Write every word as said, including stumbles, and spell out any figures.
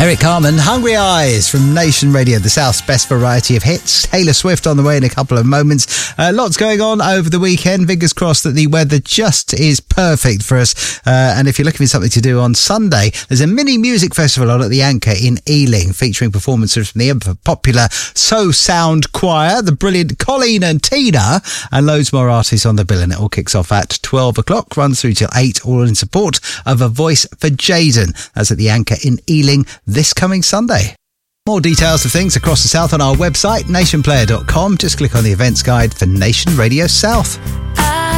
Eric Carmen, Hungry Eyes from Nation Radio, the South's best variety of hits. Taylor Swift on the way in a couple of moments. Uh, lots going on over the weekend. Fingers crossed that the weather just is perfect for us. Uh, and if you're looking for something to do on Sunday, there's a mini music festival on at the Anchor in Ealing, featuring performances from the ever popular So Sound Choir, the brilliant Colleen and Tina, and loads more artists on the bill. And it all kicks off at twelve o'clock, runs through till eight, all in support of A Voice for Jaden. That's at the Anchor in Ealing this coming Sunday. More details of things across the South on our website, nation player dot com. Just click on the events guide for Nation Radio South.